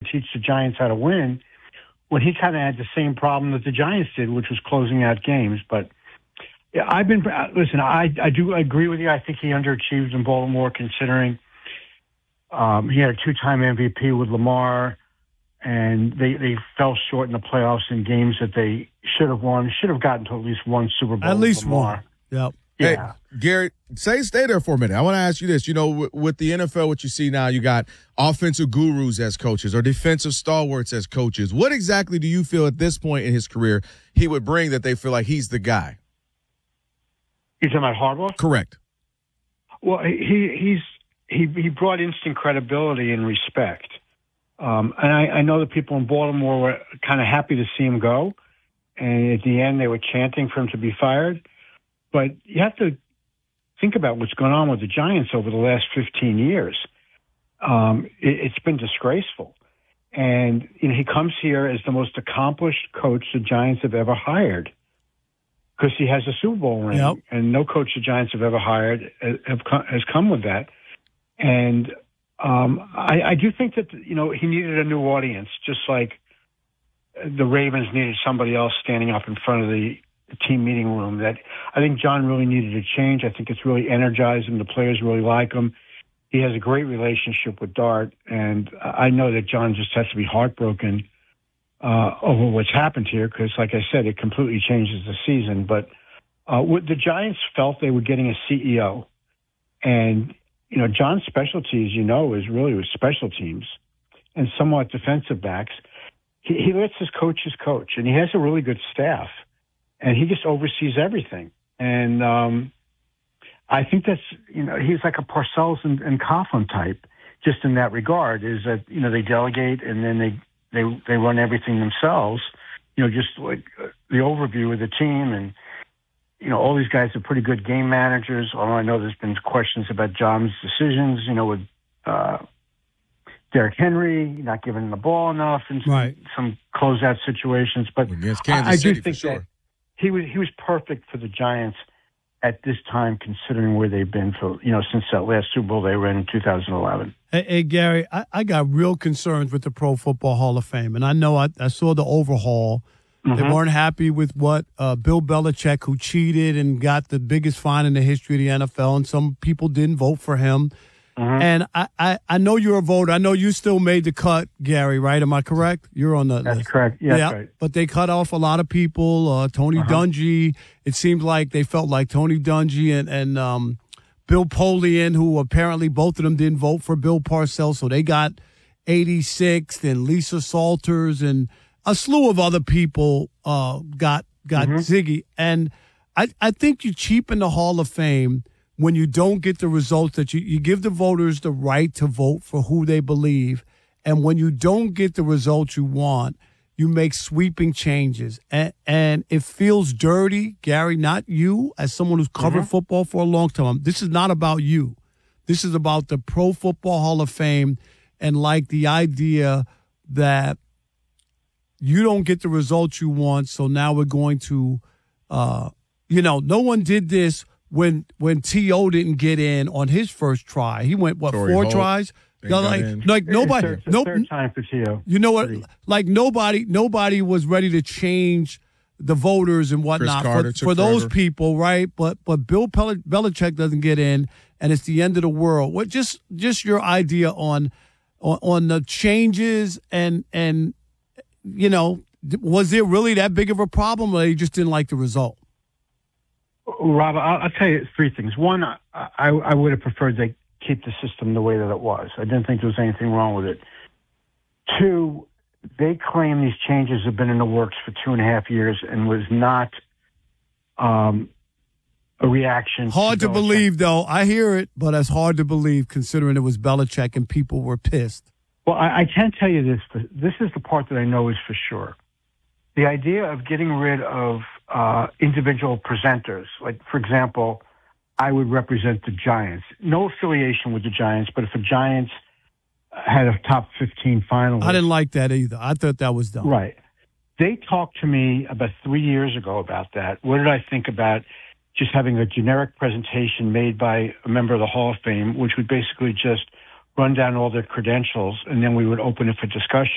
teach the Giants how to win when he kind of had the same problem that the Giants did, which was closing out games. But yeah, I do agree with you. I think he underachieved in Baltimore considering he had a 2-time MVP with Lamar, and they fell short in the playoffs in games that they should have won, should have gotten to at least one Super Bowl. At least with Lamar. one. Yep. Yeah. Hey, Gary, stay there for a minute. I want to ask you this. You know, with the NFL, what you see now, you got offensive gurus as coaches or defensive stalwarts as coaches. What exactly do you feel at this point in his career he would bring that they feel like he's the guy? You're talking about Harbaugh? Correct. Well, he brought instant credibility and respect. And I know that people in Baltimore were kind of happy to see him go. And at the end, they were chanting for him to be fired. But you have to think about what's going on with the Giants over the last 15 years. It's been disgraceful. And he comes here as the most accomplished coach the Giants have ever hired because he has a Super Bowl ring. Yep. And no coach the Giants have ever hired has come with that. And I do think that, he needed a new audience, just like the Ravens needed somebody else standing up in front of the team meeting room. That I think John really needed a change. I think it's really energized him. The players really like him. He has a great relationship with Dart, and I know that John just has to be heartbroken over what's happened here because, like I said, it completely changes the season. But the Giants felt they were getting a CEO, and John's specialty, as you know, is really with special teams and somewhat defensive backs. He lets his coaches coach, and he has a really good staff. And he just oversees everything. And I think that's, he's like a Parcells and Coughlin type, just in that regard, is that, they delegate and then they run everything themselves, just like the overview of the team. And, all these guys are pretty good game managers. Although I know there's been questions about John's decisions, with Derrick Henry not giving him the ball enough and some closeout situations. But against Kansas City, do think for sure. that he was perfect for the Giants at this time, considering where they've been for since that last Super Bowl they were in 2011. Hey Gary, I got real concerns with the Pro Football Hall of Fame, and I know I saw the overhaul. They weren't happy with what Bill Belichick, who cheated and got the biggest fine in the history of the NFL, and some people didn't vote for him. And I know you're a voter. I know you still made the cut, Gary, right? Am I correct? You're on the That's list. correct. Yeah, that's right. But they cut off a lot of people. Tony Dungy. It seemed like they felt like Tony Dungy and Bill Polian, who apparently both of them didn't vote for Bill Parcells, so they got 86th, and Lisa Salters and a slew of other people got Ziggy. And I think you cheapen the Hall of Fame when you don't get the results that you give the voters the right to vote for who they believe. And when you don't get the results you want, you make sweeping changes. And it feels dirty, Gary, not you, as someone who's covered football for a long time. This is not about you. This is about the Pro Football Hall of Fame and like the idea that you don't get the results you want. So now we're going to, no one did this when T.O. didn't get in on his first try. He went, Torrey 4 Holt, tries? Like nobody. It's the third time for T.O. You know what? Like nobody was ready to change the voters and whatnot for those people, right? But Bill Belichick doesn't get in, and it's the end of the world. What just your idea on the changes and was there really that big of a problem, or you just didn't like the result? Rob, I'll tell you 3 things. One, I would have preferred they keep the system the way that it was. I didn't think there was anything wrong with it. 2, they claim these changes have been in the works for 2.5 years and was not a reaction. Hard to believe, though. I hear it, but it's hard to believe considering it was Belichick and people were pissed. Well, I can tell you this. This is the part that I know is for sure. The idea of getting rid of individual presenters, like, for example, I would represent the Giants. No affiliation with the Giants, but if the Giants had a top 15 finalist. I didn't like that either. I thought that was dumb. Right. They talked to me about 3 years ago about that. What did I think about just having a generic presentation made by a member of the Hall of Fame, which would basically just run down all their credentials, and then we would open it for discussion.